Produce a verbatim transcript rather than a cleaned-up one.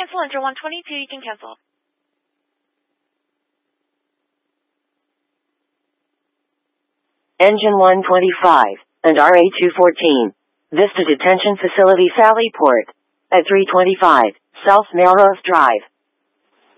cancel under one twenty-two, you can cancel. Engine one twenty-five and R A two fourteen. Vista Detention Facility Sallyport at three twenty-five South Melrose Drive.